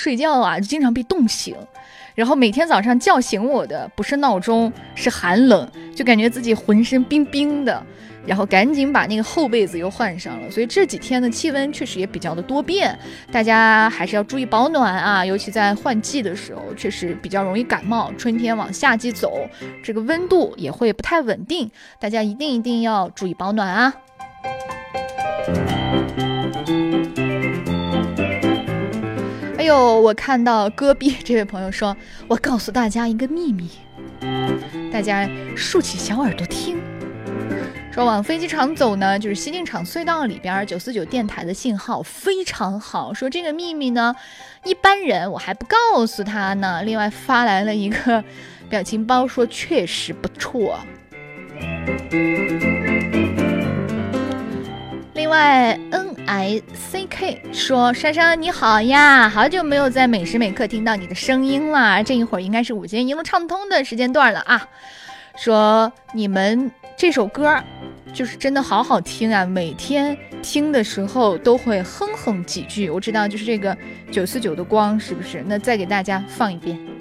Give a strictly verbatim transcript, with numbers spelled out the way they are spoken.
睡觉啊，就经常被冻醒。然后每天早上叫醒我的不是闹钟，是寒冷，就感觉自己浑身冰冰的，然后赶紧把那个厚被子又换上了。所以这几天的气温确实也比较的多变，大家还是要注意保暖啊，尤其在换季的时候，确实比较容易感冒。春天往夏季走，这个温度也会不太稳定，大家一定一定要注意保暖啊。哎呦，我看到戈壁这位朋友说，我告诉大家一个秘密，大家竖起小耳朵听。说往飞机场走呢，就是西进场隧道里边九四九电台的信号非常好。说这个秘密呢，一般人我还不告诉他呢。另外发来了一个表情包，说确实不错。另外 N I C K 说，珊珊你好呀，好久没有在每时每刻听到你的声音了，这一会儿应该是午间一路畅通的时间段了啊。说你们这首歌就是真的好好听啊，每天听的时候都会哼哼几句。我知道就是这个九四九的光，是不是？那再给大家放一遍。